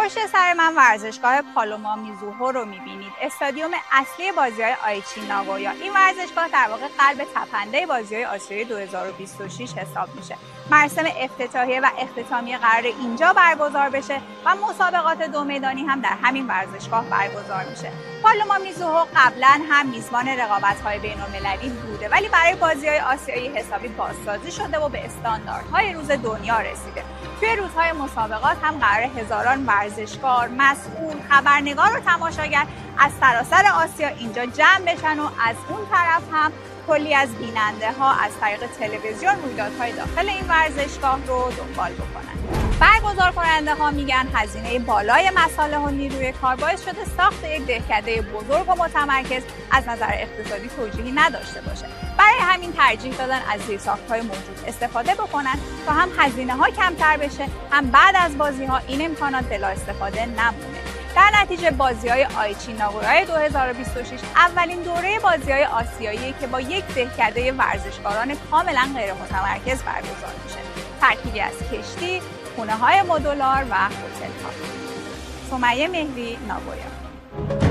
پشت سر من ورزشگاه پالوما میزوهو رو میبینید. استادیوم اصلی بازی‌های آیچی ناگویا. این ورزشگاه در واقع قلب تپنده بازی‌های آسیایی 2026 حساب میشه. مراسم افتتاحیه و اختتامیه قرار اینجا برگزار بشه و مسابقات دو میدانی هم در همین ورزشگاه برگزار میشه. پالوما میزوهو قبلا هم میزبان رقابت‌های بین‌المللی بوده، ولی برای بازی‌های آسیایی حسابی بازسازی شده و به استانداردهای روز دنیا رسیده. توی روزهای مسابقات هم قرار هزاران ورزشکار، مسئول، خبرنگار و تماشاگر از سراسر آسیا اینجا جمع بشن و از اون طرف هم کلی از بیننده ها از طریق تلویزیون رویدادهای داخل این ورزشگاه رو دنبال بکنن. برگزار کننده ها میگن هزینه بالای مصالح و نیروی کار باعث شده ساخت یک دهکده بزرگ و متمرکز از نظر اقتصادی توجیهی نداشته باشه. برای همین ترجیح دادن از زیرساخت‌های موجود استفاده بکنن تا هم هزینه‌ها کمتر بشه، هم بعد از بازی‌ها این امکانات بلا استفاده نمونه. در نتیجه بازی‌های آیچی ناگویا 2026 اولین دوره بازی‌های آسیایی که با یک دهکده ورزشکاران کاملا غیر متمرکز برگزار میشه. ترکیبی از کشتی، خونه‌های مدولار و هتل‌ها. سمیه مهری، ناگویا.